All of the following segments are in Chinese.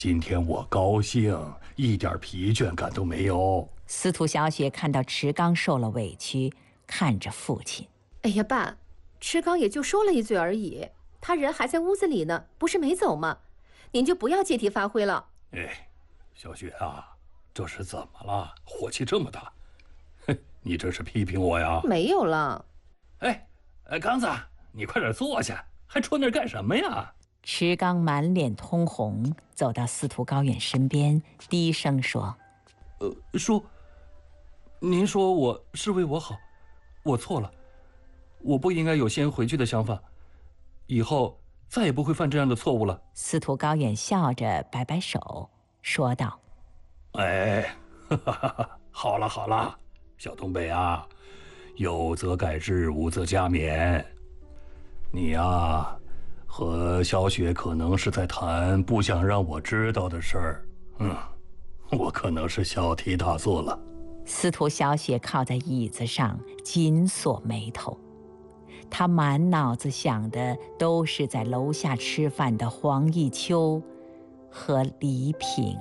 今天我高兴，一点疲倦感都没有。 司徒小雪看到池刚受了委屈，看着父亲。 哎呀，爸，池刚也就说了一嘴而已，他人还在屋子里呢，不是没走吗？您就不要借题发挥了。 哎，小雪啊，这是怎么了？火气这么大？哼，你这是批评我呀？ 没有了。 哎，刚子，你快点坐下，还戳那儿干什么呀？ 池刚满脸通红，走到司徒高远身边，低声说：“ 叔，您说我是为我好，我错了，我不应该有先回去的想法，以后再也不会犯这样的错误了。” 司徒高远笑着摆摆手，说道：“ 哎，好了好了，小东北啊，有则改之，无则加勉。你呀，和小雪可能是在谈不想让我知道的事儿。我可能是小题大做了。” 司徒小雪靠在椅子上，紧锁眉头。她满脑子想的都是在楼下吃饭的黄奕秋和黎平。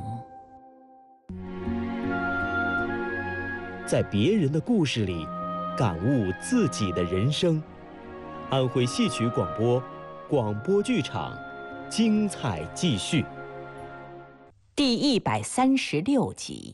在别人的故事里，感悟自己的人生。安徽戏曲广播，广播剧场，精彩继续。 第136集。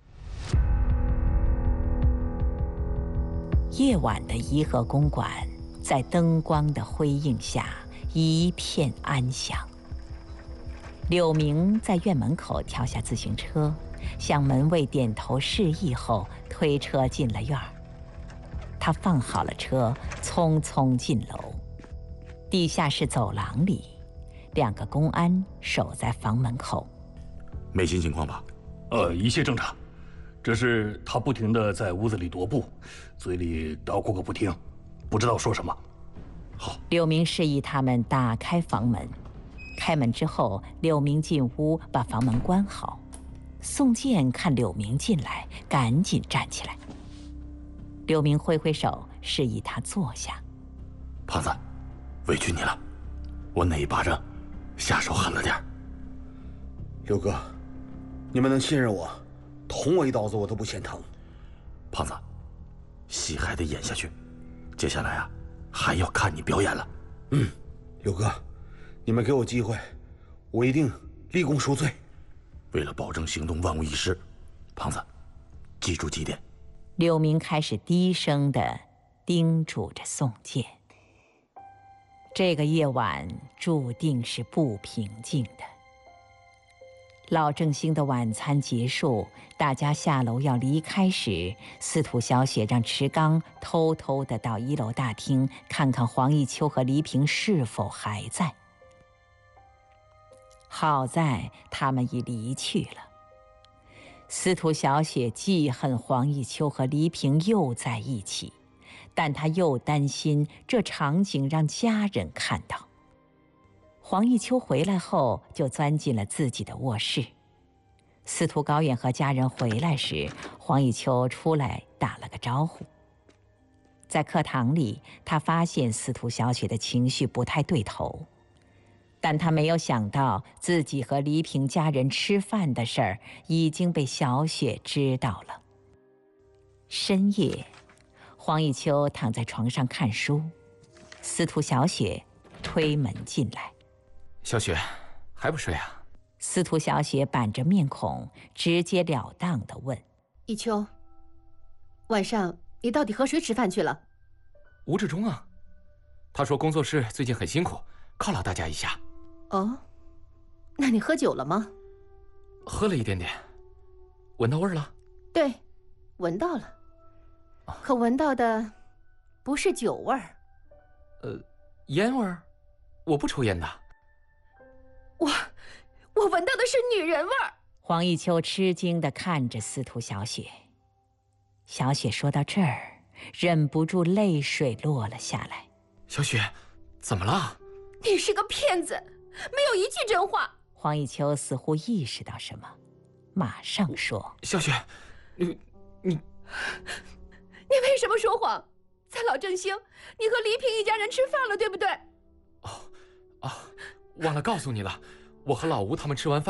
夜晚的颐和公馆，在灯光的辉映下，一片安详。柳明在院门口跳下自行车，向门卫点头示意后，推车进了院儿。他放好了车，匆匆进楼。地下室走廊里，2个公安守在房门口。 没新情况吧？ 一切正常，只是他不停地在屋子里踱步，嘴里叨咕个不停，不知道说什么。 好， 柳明示意他们打开房门。开门之后，柳明进屋，把房门关好。宋健看柳明进来，赶紧站起来。柳明挥挥手，示意他坐下。 胖子，委屈你了，我那一巴掌下手狠了点。 刘哥，你们能信任我，捅我一刀子我都不嫌疼。 胖子，戏还得演下去，接下来啊，还要看你表演了。 刘哥，你们给我机会，我一定立功赎罪。 为了保证行动万无一失，胖子，记住几点。 柳明开始低声地叮嘱着宋健。这个夜晚注定是不平静的。老正兴的晚餐结束，大家下楼要离开时，司徒小雪让池刚偷偷地到1楼大厅看看黄奕秋和黎平是否还在。好在他们已离去了。司徒小雪记恨黄奕秋和黎平又在一起，但她又担心这场景让家人看到。黄奕秋回来后就钻进了自己的卧室。司徒高远和家人回来时，黄奕秋出来打了个招呼。在课堂里，他发现司徒小雪的情绪不太对头，但他没有想到自己和黎平家人吃饭的事儿已经被小雪知道了。深夜，黄奕秋躺在床上看书，司徒小雪推门进来。 小雪，还不睡啊？ 司徒小雪板着面孔，直截了当地问：“ 一秋，晚上你到底和谁吃饭去了？” 吴志忠啊，他说工作室最近很辛苦，犒劳大家一下。 哦，那你喝酒了吗？ 喝了一点点。闻到味儿了？ 对，闻到了。可闻到的不是酒味儿。 烟味儿？我不抽烟的。 我闻到的是女人味儿。 黄奕秋吃惊地看着司徒小雪。小雪说到这儿，忍不住泪水落了下来。 小雪，怎么了？ 你是个骗子，没有一句真话。 黄奕秋似乎意识到什么，马上说：“ 小雪，你为什么说谎？在老正兴，你和黎平一家人吃饭了，对不对？” 忘了告诉你了，我和老吴他们吃完饭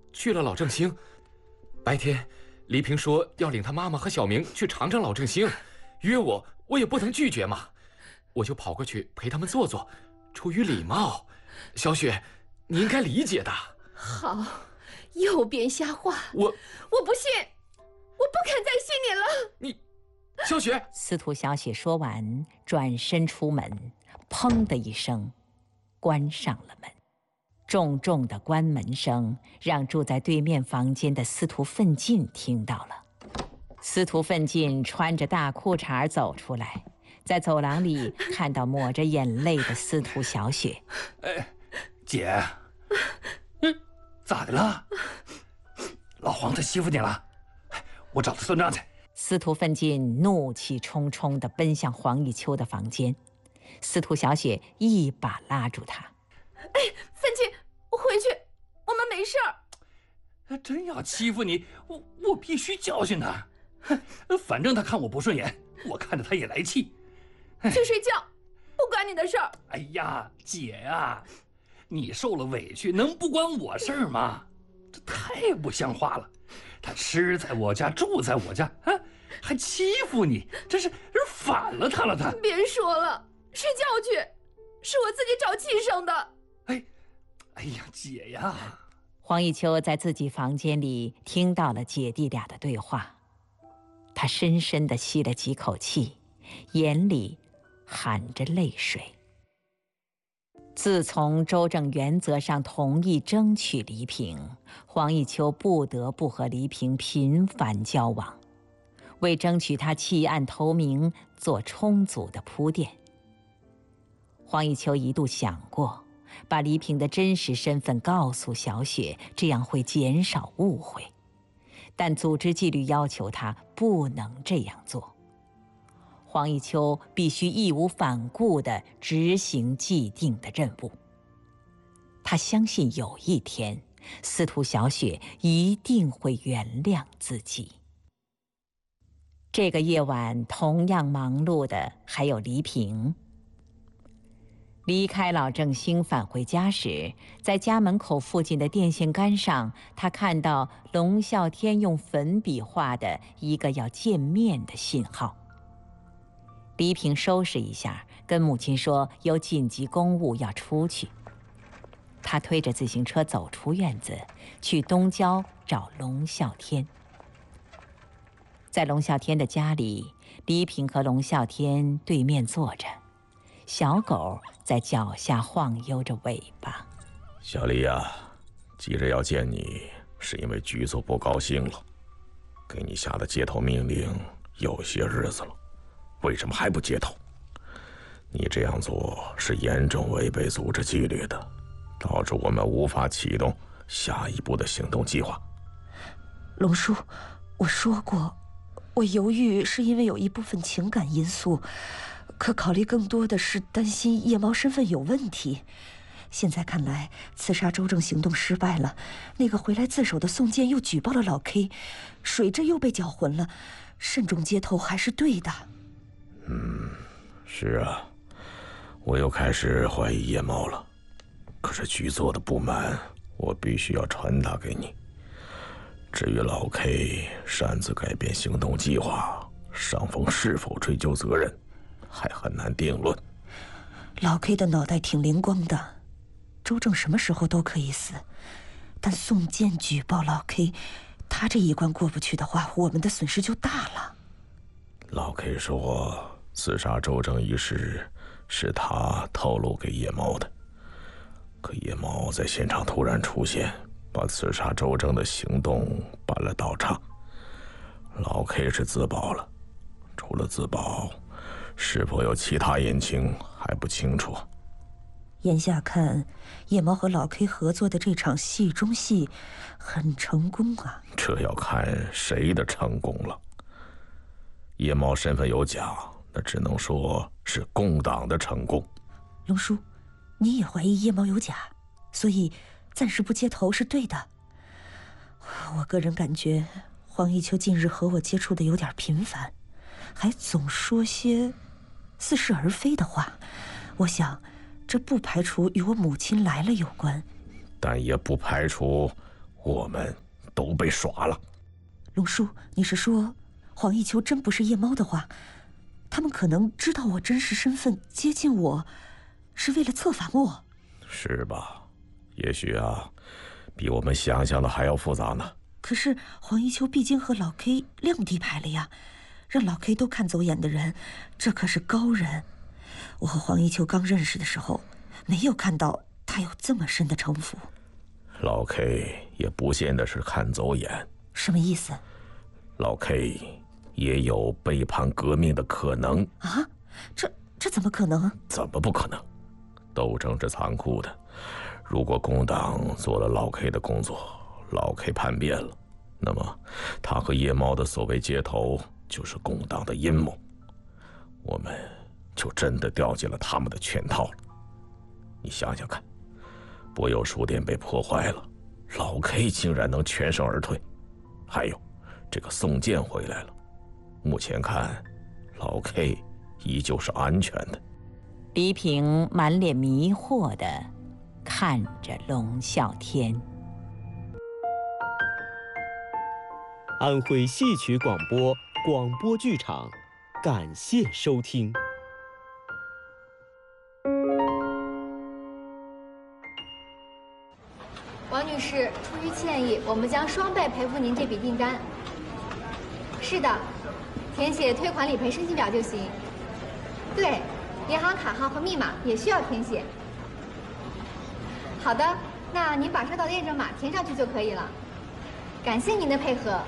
去了老正兴。白天，黎平说要领他妈妈和小明去尝尝老正兴，约我，我也不能拒绝嘛，我就跑过去陪他们坐坐，出于礼貌。小雪，你应该理解的。 好，又编瞎话。 我不信，我不肯再信你了。 你，小雪。 司徒小雪说完，转身出门，砰的一声，关上了门。重重的关门声让住在对面房间的司徒奋进听到了。司徒奋进穿着大裤衩走出来，在走廊里看到抹着眼泪的司徒小雪。 姐，咋的了？老黄他欺负你了？我找他算账去。 司徒奋进怒气冲冲地奔向黄一秋的房间，司徒小雪一把拉住他。 奋进，我回去，我们没事儿。 他真要欺负你，我必须教训他。反正他看我不顺眼，我看着他也来气。 去睡觉，不关你的事儿。 哎呀，姐呀，你受了委屈能不关我事儿吗？这太不像话了。他吃在我家，住在我家，啊，还欺负你，这是反了他了。他别说了，睡觉去，是我自己找气生的。 哎呀，姐呀！ 黄一秋在自己房间里听到了姐弟俩的对话，他深深地吸了几口气，眼里含着泪水。自从周正原则上同意争取黎平，黄一秋不得不和黎平频繁交往，为争取他弃暗投明做充足的铺垫。黄一秋一度想过把黎平的真实身份告诉小雪，这样会减少误会，但组织纪律要求他不能这样做。黄一秋必须义无反顾地执行既定的任务。他相信有一天，司徒小雪一定会原谅自己。这个夜晚同样忙碌的还有黎平。离开老正兴返回家时，在家门口附近的电线杆上，他看到龙啸天用粉笔画的一个要见面的信号。黎平收拾一下，跟母亲说有紧急公务要出去。他推着自行车走出院子，去东郊找龙啸天。在龙啸天的家里，黎平和龙啸天对面坐着，小狗在脚下晃悠着尾巴。 小黎呀，急着要见你，是因为局座不高兴了，给你下的接头命令有些日子了，为什么还不接头？你这样做是严重违背组织纪律的，导致我们无法启动下一步的行动计划。 龙叔，我说过，我犹豫是因为有一部分情感因素，可考虑更多的是担心叶猫身份有问题。现在看来，刺杀周正行动失败了，那个回来自首的宋健又举报了老 K， 水蛭又被搅浑了，慎重接头还是对的。 是啊，我又开始怀疑叶猫了。可是局座的不满，我必须要传达给你。至于老 K 擅自改变行动计划，上峰是否追究责任，还很难定论。 老 K 的脑袋挺灵光的，周正什么时候都可以死，但宋健举报老 K， 他这一关过不去的话，我们的损失就大了。 老 K 说，刺杀周正一事是他透露给叶猫的，可叶猫在现场突然出现，把刺杀周正的行动搬了倒岔。老 K 是自保了，除了自保，是否有其他隐情还不清楚。 眼下看，叶猫和老 K 合作的这场戏中戏很成功啊。 这要看谁的成功了。叶猫身份有假，那只能说是共党的成功。 龙叔，你也怀疑叶猫有假，所以暂时不接头是对的。我个人感觉，黄一秋近日和我接触的有点频繁，还总说些似是而非的话。我想，这不排除与我母亲来了有关， 但也不排除我们都被耍了。 龙叔，你是说黄一秋真不是夜猫的话，他们可能知道我真实身份，接近我是为了策反我？ 是吧？也许啊，比我们想象的还要复杂呢。 可是黄一秋毕竟和老 K 亮地牌了呀，让老 K 都看走眼的人，这可是高人。我和黄一秋刚认识的时候，没有看到他有这么深的城府。 老 K 也不见得是看走眼。 什么意思？ 老 K 也有背叛革命的可能啊！这怎么可能？ 怎么不可能？斗争是残酷的，如果工党做了老 K 的工作，老 K 叛变了，那么他和夜猫的所谓接头就是工党的阴谋，我们就真的掉进了他们的圈套了。你想想看，博友书店被破坏了，老 K 竟然能全身而退。还有，这个宋健回来了，目前看，老 K 依旧是安全的。 黎平满脸迷惑地看着龙啸天。 安徽戏曲广播广播剧场，感谢收听。 王女士，出于歉意，我们将双倍赔付您这笔订单。是的，填写退款理赔申请表就行。对，银行卡号和密码也需要填写。好的，那您把收到的验证码填上去就可以了。感谢您的配合。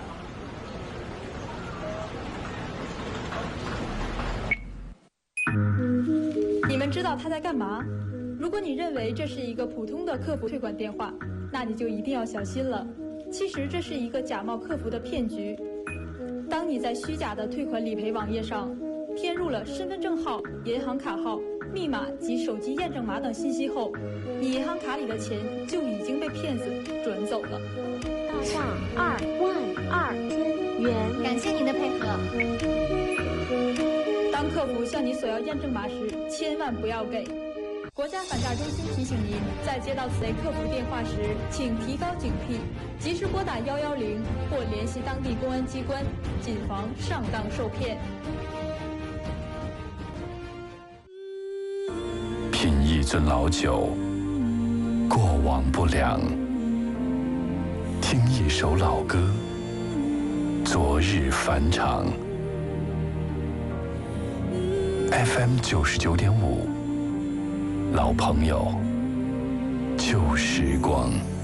你们知道他在干嘛？如果你认为这是一个普通的客服退款电话，那你就一定要小心了。其实这是一个假冒客服的骗局。当你在虚假的退款理赔网页上填入了身份证号、银行卡号、密码及手机验证码等信息后，你银行卡里的钱就已经被骗子转走了。 大上22000元，感谢您的配合。 当客服向你索要验证码时，千万不要给。国家反诈中心提醒您，在接到此类客服电话时，请提高警惕，及时拨打110或联系当地公安机关，谨防上当受骗。 品一樽老酒，过往不良；听一首老歌，昨日返场。FM 99.5，老朋友，旧时光。